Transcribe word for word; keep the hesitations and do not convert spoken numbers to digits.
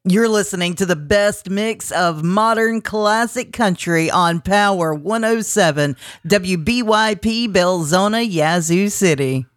You're listening to the best mix of modern classic country on Power one oh seven, W B Y P Belzona, Yazoo City.